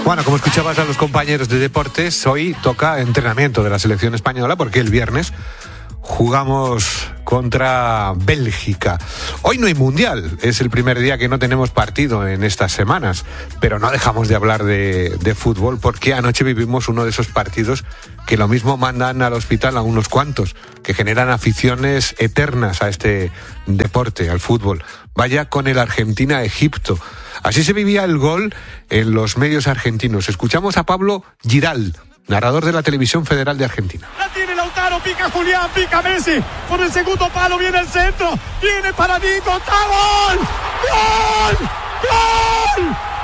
Bueno, como escuchabas a los compañeros de deportes, hoy toca entrenamiento de la selección española porque el viernes jugamos contra Bélgica. Hoy no hay mundial, es el primer día que no tenemos partido en estas semanas, pero no dejamos de hablar de fútbol porque anoche vivimos uno de esos partidos que lo mismo mandan al hospital a unos cuantos, que generan aficiones eternas a este deporte, al fútbol. Vaya con el Argentina-Egipto. Así se vivía el gol en los medios argentinos. Escuchamos a Pablo Giral, narrador de la Televisión Federal de Argentina. La tiene Lautaro, pica Julián, pica Messi. Por el segundo palo viene el centro. Viene Paradito, ¡está gol! ¡Gol! ¡Gol!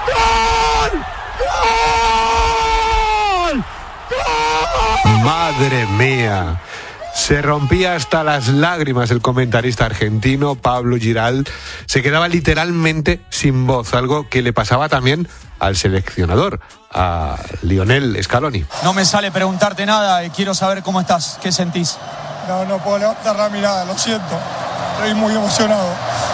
¡Gol! ¡Gol! ¡Madre mía! Se rompía hasta las lágrimas el comentarista argentino Pablo Giral. Se quedaba literalmente sin voz, algo que le pasaba también al seleccionador, a Lionel Scaloni. No me sale preguntarte nada y quiero saber cómo estás, ¿qué sentís? No puedo levantar la mirada, lo siento. Estoy muy emocionado.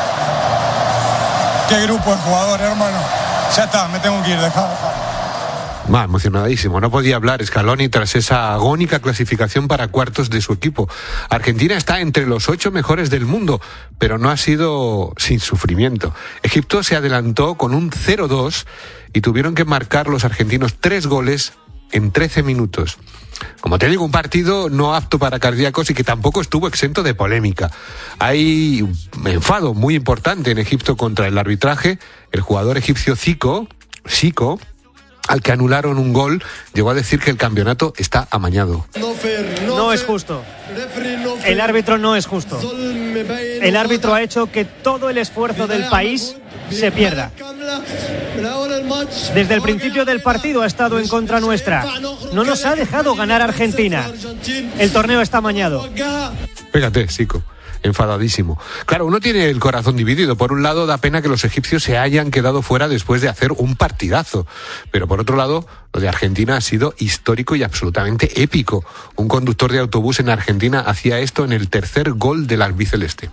Qué grupo de jugadores, hermano. Ya está, me tengo que ir, dejá. Más emocionadísimo, no podía hablar Scaloni tras esa agónica clasificación para cuartos de su equipo. Argentina está entre los 8 mejores del mundo, pero no ha sido sin sufrimiento. Egipto se adelantó con un 0-2 y tuvieron que marcar los argentinos 3 goles en 13 minutos. Como te digo, un partido no apto para cardíacos y que tampoco estuvo exento de polémica. Hay un enfado muy importante en Egipto contra el arbitraje. El jugador egipcio Zico, al que anularon un gol, llegó a decir que el campeonato está amañado. No es justo. El árbitro no es justo. El árbitro ha hecho que todo el esfuerzo del país se pierda. Desde el principio del partido ha estado en contra nuestra. No nos ha dejado ganar Argentina. El torneo está amañado. Fíjate, Zico, enfadadísimo. Claro, uno tiene el corazón dividido. Por un lado, da pena que los egipcios se hayan quedado fuera después de hacer un partidazo. Pero por otro lado, lo de Argentina ha sido histórico y absolutamente épico. Un conductor de autobús en Argentina hacía esto en el tercer gol del albiceleste.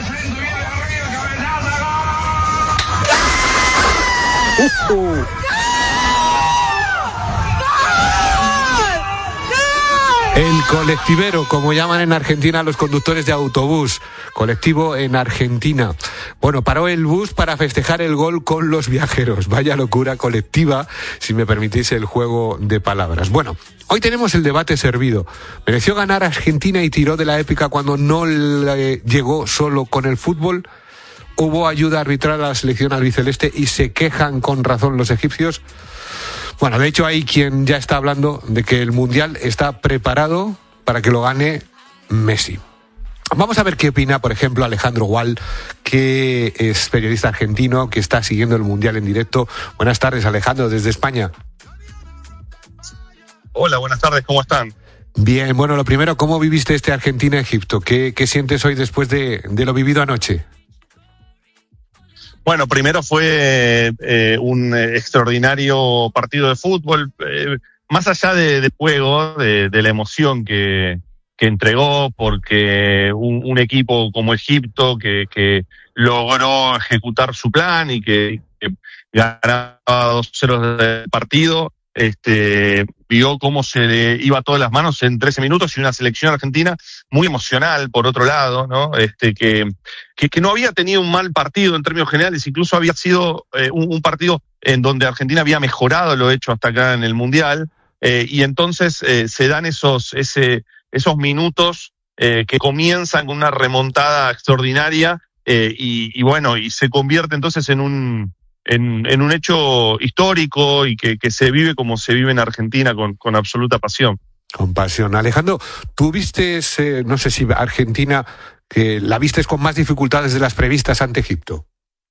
El colectivero, como llaman en Argentina a los conductores de autobús, colectivo en Argentina. Bueno, paró el bus para festejar el gol con los viajeros. Vaya locura colectiva, si me permitís el juego de palabras. Bueno, hoy tenemos el debate servido. ¿Mereció ganar Argentina y tiró de la épica cuando no le llegó solo con el fútbol? ¿Hubo ayuda arbitral a la selección albiceleste y se quejan con razón los egipcios? Bueno, de hecho hay quien ya está hablando de que el Mundial está preparado para que lo gane Messi. Vamos a ver qué opina, por ejemplo, Alejandro Gual, que es periodista argentino, que está siguiendo el Mundial en directo. Buenas tardes, Alejandro, desde España. Hola, buenas tardes, ¿cómo están? Bien, bueno, lo primero, ¿cómo viviste este Argentina-Egipto? ¿Qué sientes hoy después de lo vivido anoche? Bueno, primero fue un extraordinario partido de fútbol, más allá del juego, de la emoción que entregó, porque un equipo como Egipto que logró ejecutar su plan y que ganaba 2-0 del partido, vio cómo se le iba todas las manos en 13 minutos y una selección argentina muy emocional, por otro lado, ¿no? Que no había tenido un mal partido en términos generales, incluso había sido un partido en donde Argentina había mejorado lo hecho hasta acá en el Mundial, y entonces se dan esos minutos que comienzan con una remontada extraordinaria, y bueno, y se convierte entonces en un hecho histórico y que se vive como se vive en Argentina con absoluta pasión. Con pasión. Alejandro, ¿tú viste, no sé si Argentina, que la vistes con más dificultades de las previstas ante Egipto?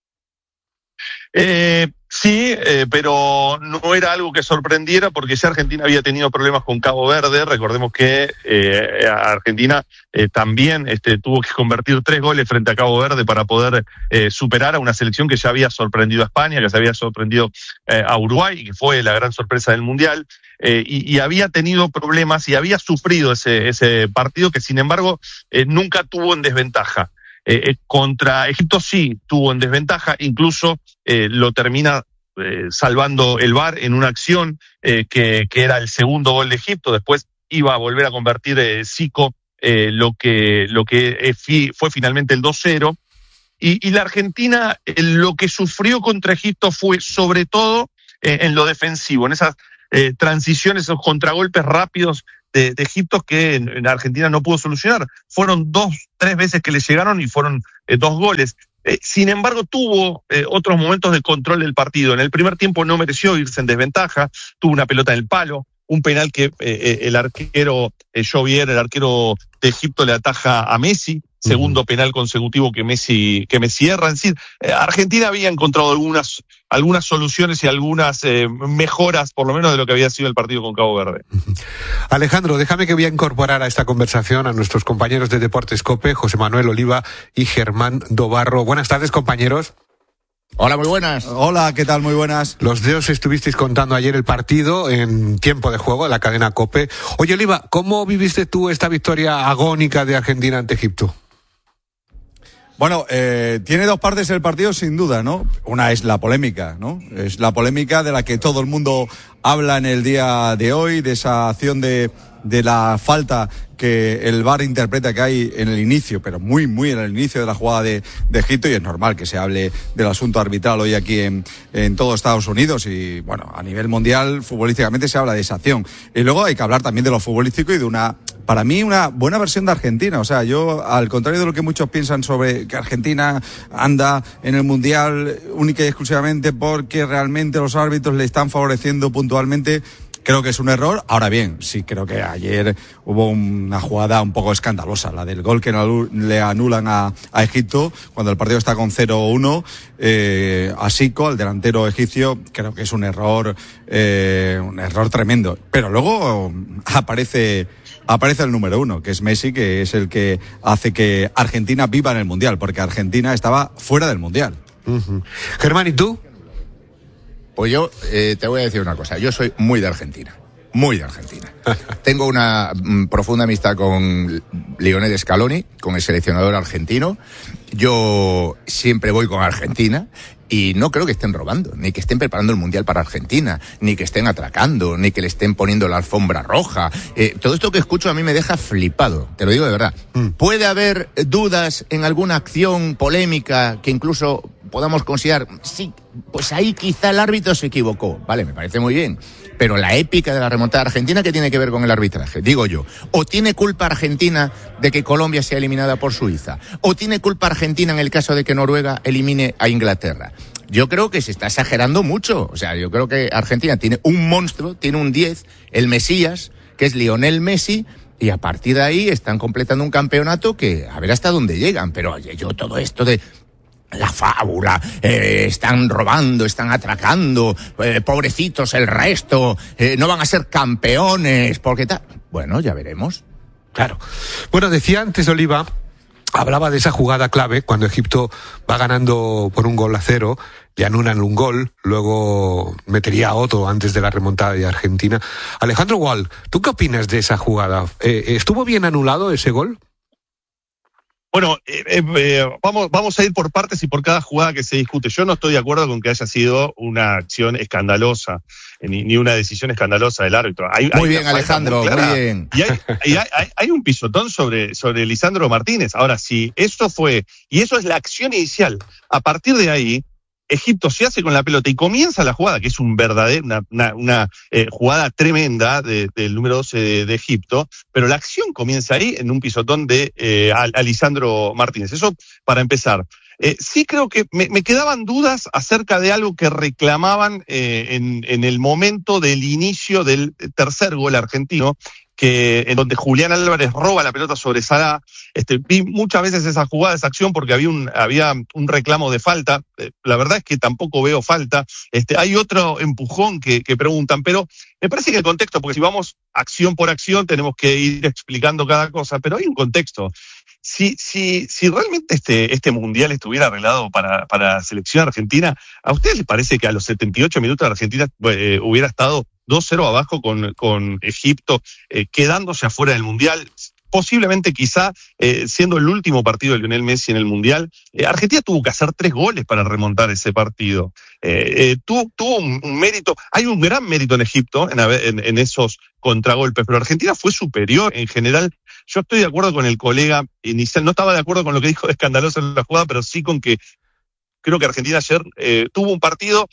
Sí, pero no era algo que sorprendiera porque ya Argentina había tenido problemas con Cabo Verde. Recordemos que Argentina también tuvo que convertir 3 goles frente a Cabo Verde para poder superar a una selección que ya había sorprendido a España, que se había sorprendido a Uruguay, y que fue la gran sorpresa del Mundial, y había tenido problemas y había sufrido ese partido que sin embargo nunca tuvo en desventaja. Contra Egipto sí tuvo en desventaja, incluso lo termina salvando el VAR en una acción que era el segundo gol de Egipto. Después iba a volver a convertir Zico lo que fue finalmente el 2-0. Y la Argentina lo que sufrió contra Egipto fue sobre todo en lo defensivo, en esas transiciones, esos contragolpes rápidos de Egipto que en Argentina no pudo solucionar. Fueron 2-3 veces que le llegaron y fueron 2 goles. Sin embargo, tuvo otros momentos de control del partido. En el primer tiempo no mereció irse en desventaja, tuvo una pelota en el palo, un penal que el arquero Jovier, el arquero de Egipto, le ataja a Messi. Segundo penal consecutivo que Messi erra. Es decir, Argentina había encontrado algunas soluciones y algunas mejoras, por lo menos de lo que había sido el partido con Cabo Verde. Alejandro, déjame que voy a incorporar a esta conversación a nuestros compañeros de Deportes COPE, José Manuel Oliva y Germán Dobarro. Buenas tardes, compañeros. Hola, muy buenas. Hola, ¿qué tal? Muy buenas. Los dos estuvisteis contando ayer el partido en tiempo de juego, en la cadena COPE. Oye, Oliva, ¿cómo viviste tú esta victoria agónica de Argentina ante Egipto? Bueno, tiene 2 partes el partido, sin duda, ¿no? Una es la polémica, ¿no? Es la polémica de la que todo el mundo habla en el día de hoy, de esa acción de la falta que el VAR interpreta que hay en el inicio, pero muy en el inicio de la jugada de Egipto, y es normal que se hable del asunto arbitral hoy aquí en todo Estados Unidos, y bueno, a nivel mundial futbolísticamente se habla de esa acción. Y luego hay que hablar también de lo futbolístico y de para mí una buena versión de Argentina. O sea, yo, al contrario de lo que muchos piensan sobre que Argentina anda en el mundial única y exclusivamente porque realmente los árbitros le están favoreciendo puntualmente, creo que es un error. Ahora bien, sí creo que ayer hubo una jugada un poco escandalosa, la del gol que le anulan a Egipto cuando el partido está con 0-1, a Zico, al delantero egipcio. Creo que es un error tremendo. Pero luego aparece el número 1, que es Messi, que es el que hace que Argentina viva en el Mundial, porque Argentina estaba fuera del Mundial. Uh-huh. Germán, ¿y tú? Pues yo te voy a decir una cosa, yo soy muy de Argentina. Tengo una profunda amistad con Lionel Scaloni, con el seleccionador argentino. Yo siempre voy con Argentina y no creo que estén robando, ni que estén preparando el Mundial para Argentina, ni que estén atracando, ni que le estén poniendo la alfombra roja. Todo esto que escucho a mí me deja flipado, te lo digo de verdad. ¿Puede haber dudas en alguna acción polémica que incluso podamos considerar, sí, pues ahí quizá el árbitro se equivocó? Vale, me parece muy bien. Pero la épica de la remontada argentina, ¿qué tiene que ver con el arbitraje? Digo yo, ¿o tiene culpa Argentina de que Colombia sea eliminada por Suiza? ¿O tiene culpa Argentina en el caso de que Noruega elimine a Inglaterra? Yo creo que se está exagerando mucho. O sea, yo creo que Argentina tiene un monstruo, tiene un 10, el Mesías, que es Lionel Messi, y a partir de ahí están completando un campeonato que a ver hasta dónde llegan. Pero oye, yo todo esto de la fábula, están robando, están atracando, pobrecitos el resto, no van a ser campeones, porque tal. Bueno, ya veremos. Claro. Bueno, decía antes Oliva, hablaba de esa jugada clave, cuando Egipto va ganando por 1-0, le anulan un gol, luego metería otro antes de la remontada de Argentina. Alejandro Gual, ¿tú qué opinas de esa jugada? ¿Estuvo bien anulado ese gol? Bueno, vamos a ir por partes y por cada jugada que se discute. Yo no estoy de acuerdo con que haya sido una acción escandalosa, ni una decisión escandalosa del árbitro. Muy bien, Alejandro, muy bien. Y hay un pisotón sobre Lisandro Martínez. Ahora, si eso fue, y eso es la acción inicial, a partir de ahí, Egipto se hace con la pelota y comienza la jugada, que es una jugada tremenda del número 12 de Egipto, pero la acción comienza ahí en un pisotón de Lisandro Martínez. Eso para empezar. Sí creo que me quedaban dudas acerca de algo que reclamaban en el momento del inicio del tercer gol argentino, en donde Julián Álvarez roba la pelota sobre Salah. Vi muchas veces esa jugada, esa acción, porque había un reclamo de falta. La verdad es que tampoco veo falta. Hay otro empujón que preguntan, pero me parece que el contexto, porque si vamos acción por acción tenemos que ir explicando cada cosa, pero hay un contexto. Si realmente este mundial estuviera arreglado para la selección argentina, ¿a ustedes les parece que a los 78 minutos de Argentina hubiera estado 2-0 abajo con Egipto, quedándose afuera del mundial? posiblemente quizá siendo el último partido de Lionel Messi en el Mundial, Argentina tuvo que hacer 3 goles para remontar ese partido. Tuvo un mérito, hay un gran mérito en Egipto en esos contragolpes, pero Argentina fue superior en general. Yo estoy de acuerdo con el colega inicial, no estaba de acuerdo con lo que dijo de escandaloso en la jugada, pero sí con que creo que Argentina ayer tuvo un partido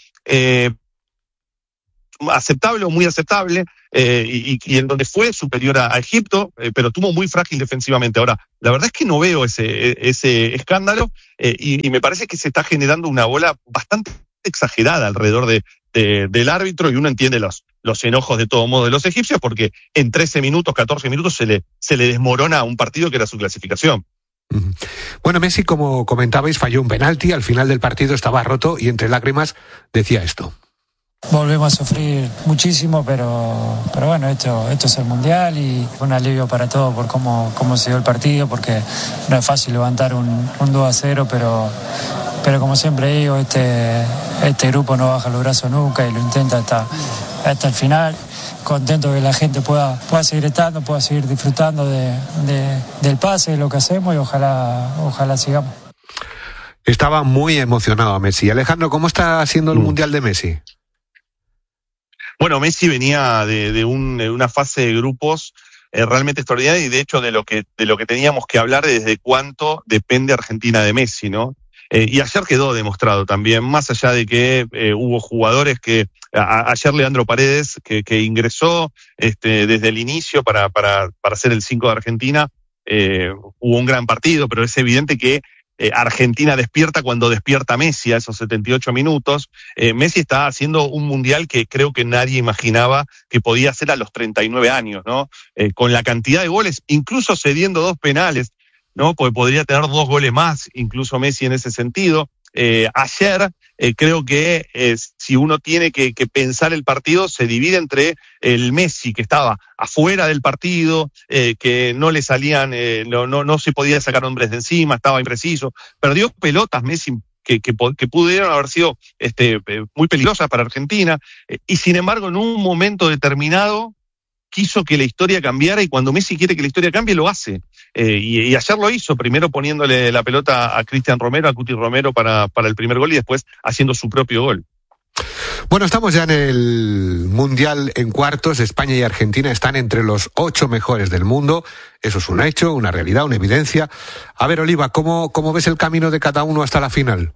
aceptable o muy aceptable, y en donde fue superior a Egipto, pero tuvo muy frágil defensivamente. Ahora, la verdad es que no veo ese escándalo, y me parece que se está generando una bola bastante exagerada alrededor del árbitro, y uno entiende los enojos de todo modo de los egipcios, porque en 13 minutos, 14 minutos se le desmorona un partido que era su clasificación. Bueno, Messi, como comentabais, falló un penalti, al final del partido estaba roto y entre lágrimas decía esto. Volvemos a sufrir muchísimo, pero bueno, esto es el Mundial y fue un alivio para todos por cómo se dio el partido, porque no es fácil levantar un 2-0, pero como siempre digo, este grupo no baja los brazos nunca y lo intenta hasta el final. Contento que la gente pueda seguir estando, pueda seguir disfrutando del pase, de lo que hacemos, y ojalá sigamos. Estaba muy emocionado Messi. Alejandro, ¿cómo está siendo el Mundial de Messi? Bueno, Messi venía de una fase de grupos realmente extraordinaria, y de hecho de lo que teníamos que hablar desde cuánto depende Argentina de Messi, ¿no? Y ayer quedó demostrado también, más allá de que hubo jugadores que ayer Leandro Paredes, que ingresó desde el inicio para ser el 5 de Argentina, hubo un gran partido, pero es evidente que Argentina despierta cuando despierta Messi a esos 78 minutos. Messi está haciendo un mundial que creo que nadie imaginaba que podía hacer a los 39 años, ¿no? Con la cantidad de goles, incluso cediendo 2 penales, ¿no? Porque podría tener 2 goles más, incluso Messi en ese sentido. Ayer creo que si uno tiene que pensar el partido, se divide entre el Messi que estaba afuera del partido, que no le salían, no se podía sacar hombres de encima, estaba impreciso, perdió pelotas Messi que pudieron haber sido muy peligrosas para Argentina, y sin embargo en un momento determinado quiso que la historia cambiara, y cuando Messi quiere que la historia cambie, lo hace. Y ayer lo hizo, primero poniéndole la pelota a Cristian Romero, a Cuti Romero para el primer gol, y después haciendo su propio gol. Bueno, estamos ya en el Mundial en cuartos. España y Argentina están entre los 8 mejores del mundo. Eso es un hecho, una realidad, una evidencia. A ver, Oliva, ¿cómo ves el camino de cada uno hasta la final?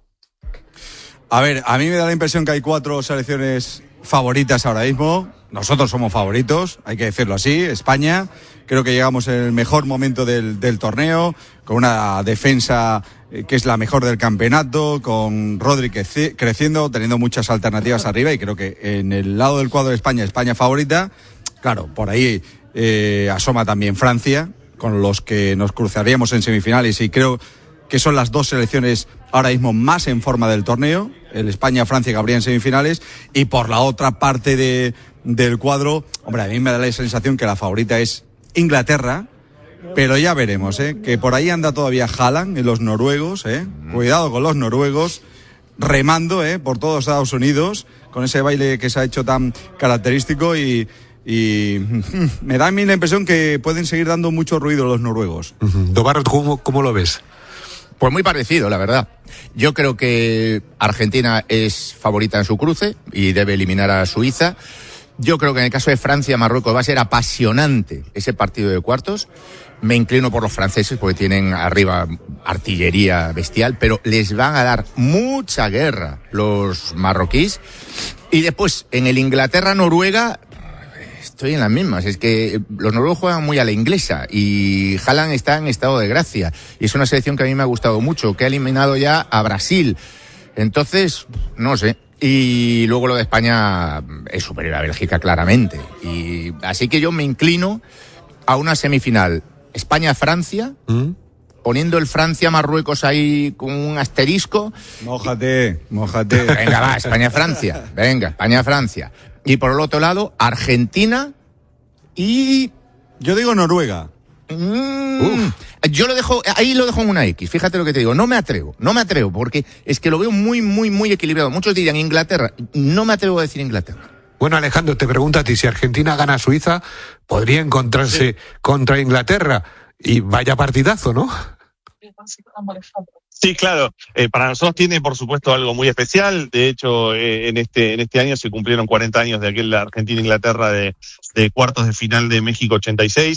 A ver, a mí me da la impresión que hay 4 selecciones favoritas ahora mismo. Nosotros somos favoritos, hay que decirlo así. España, creo que llegamos en el mejor momento del torneo, con una defensa que es la mejor del campeonato, con Rodri creciendo, teniendo muchas alternativas arriba, y creo que en el lado del cuadro de España favorita. Claro, por ahí asoma también Francia, con los que nos cruzaríamos en semifinales, y creo que son las 2 selecciones ahora mismo más en forma del torneo, el España-Francia que habría en semifinales, y por la otra parte del cuadro, hombre, a mí me da la sensación que la favorita es Inglaterra, pero ya veremos, que por ahí anda todavía Haaland en los noruegos, cuidado con los noruegos, remando, por todos Estados Unidos, con ese baile que se ha hecho tan característico, y me da a mí la impresión que pueden seguir dando mucho ruido los noruegos. Dobarro, ¿cómo lo ves? Pues muy parecido, la verdad. Yo creo que Argentina es favorita en su cruce y debe eliminar a Suiza. Yo creo que en el caso de Francia-Marruecos va a ser apasionante ese partido de cuartos. Me inclino por los franceses porque tienen arriba artillería bestial, pero les van a dar mucha guerra los marroquíes. Y después, en el Inglaterra-Noruega, estoy en las mismas. Es que los noruegos juegan muy a la inglesa y Haaland está en estado de gracia. Y es una selección que a mí me ha gustado mucho, que ha eliminado ya a Brasil. Entonces, no sé. Y luego lo de España es superior a Bélgica, claramente. Y así que yo me inclino a una semifinal España-Francia, poniendo el Francia-Marruecos ahí con un asterisco. Mójate. Venga, va, España-Francia. Venga, España-Francia. Y por el otro lado, Argentina y... Yo digo Noruega. Yo lo dejo en una X, fíjate lo que te digo, no me atrevo, porque es que lo veo muy, muy, muy equilibrado. Muchos dirían Inglaterra, no me atrevo a decir Inglaterra. Bueno, Alejandro, te pregunto a ti, si Argentina gana a Suiza, podría encontrarse contra Inglaterra. Y vaya partidazo, ¿no? Sí, claro. Para nosotros tiene, por supuesto, algo muy especial. De hecho, en este año se cumplieron 40 años de aquel Argentina-Inglaterra de cuartos de final de México 86.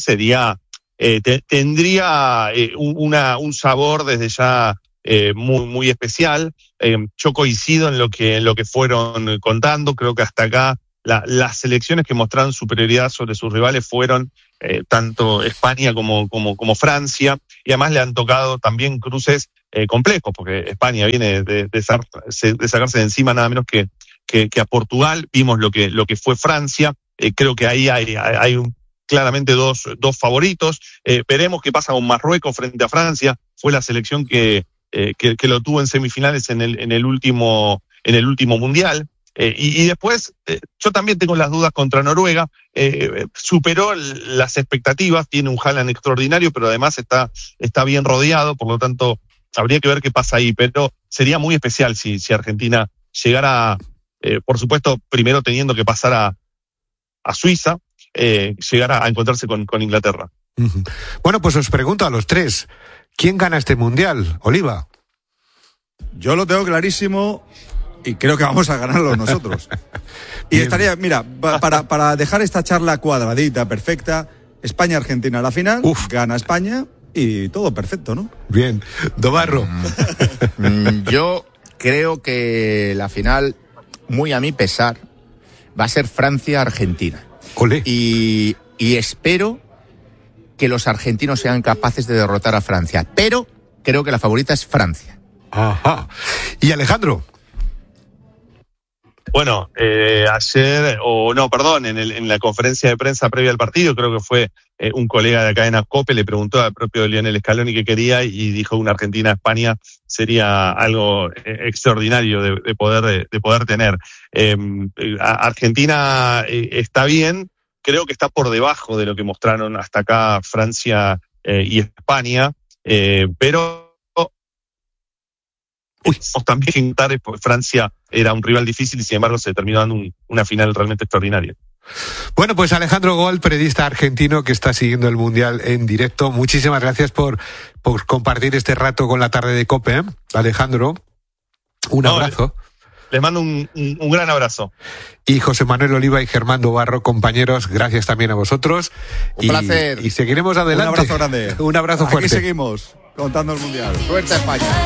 Tendría un sabor desde ya muy, muy especial. Yo coincido en lo que fueron contando. Creo que hasta acá las selecciones que mostraron superioridad sobre sus rivales fueron tanto España como Francia, y además le han tocado también cruces complejos, porque España viene de sacarse de encima nada menos que a Portugal. Vimos lo que fue Francia. Creo que ahí hay claramente dos favoritos. Veremos qué pasa con Marruecos frente a Francia. Fue la selección que lo tuvo en semifinales en el último mundial. Y después, yo también tengo las dudas contra Noruega. Superó las expectativas, tiene un Haaland extraordinario, pero además está bien rodeado, por lo tanto, habría que ver qué pasa ahí. Pero sería muy especial si Argentina llegara, por supuesto, primero teniendo que pasar a Suiza, llegara a encontrarse con Inglaterra. Bueno, pues os pregunto a los tres, ¿quién gana este Mundial? Oliva. Yo lo tengo clarísimo. Y creo que vamos a ganarlo nosotros. Y estaría, mira, para dejar esta charla cuadradita, perfecta, España-Argentina a la final, gana España y todo perfecto, ¿no? Bien. Dobarro. Yo creo que la final, muy a mi pesar, va a ser Francia-Argentina. Olé. Y espero que los argentinos sean capaces de derrotar a Francia. Pero creo que la favorita es Francia. Ajá. ¿Y Alejandro? Bueno, ayer, en la conferencia de prensa previa al partido, creo que fue un colega de la cadena COPE, le preguntó al propio Lionel Scaloni qué quería y dijo una Argentina-España sería algo extraordinario de poder tener. Argentina está bien, creo que está por debajo de lo que mostraron hasta acá Francia y España, pero también Francia era un rival difícil y sin embargo se terminó dando una final realmente extraordinaria. Bueno, pues Alejandro Gol, periodista argentino que está siguiendo el Mundial en directo, muchísimas gracias por compartir este rato con la tarde de COPE, Alejandro. Un abrazo. Les mando un gran abrazo. Y José Manuel Oliva y Germán Dobarro, compañeros, gracias también a vosotros. Un placer. Y seguiremos adelante. Un abrazo grande. Un abrazo fuerte. Aquí seguimos contando el Mundial. Suerte a España.